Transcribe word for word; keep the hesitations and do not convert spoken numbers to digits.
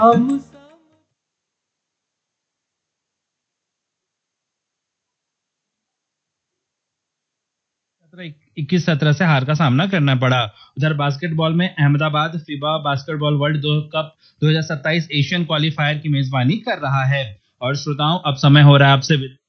हम इक्कीस सत्रह से हार का सामना करना पड़ा। उधर बास्केटबॉल में Ahmedabad FIBA basketball world cup दो हज़ार सत्ताईस एशियन क्वालीफायर की मेजबानी कर रहा है। और श्रोताओं, अब समय हो रहा है आपसे